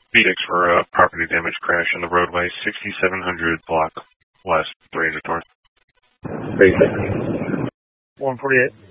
Phoenix for a property damage crash on the roadway, 6700 block west, 300 north. 148.